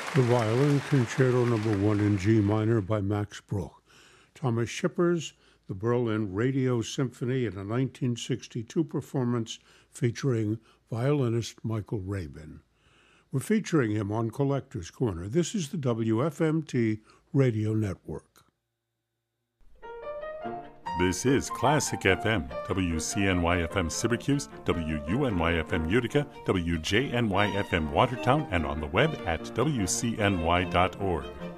The Violin Concerto No. 1 in G minor by Max Bruch. Thomas Schipper's The Berlin Radio Symphony in a 1962 performance featuring violinist Michael Rabin. We're featuring him on Collector's Corner. This is the WFMT Radio Network. This is Classic FM, WCNY-FM Syracuse, WUNY-FM Utica, WJNY-FM Watertown, and on the web at WCNY.org.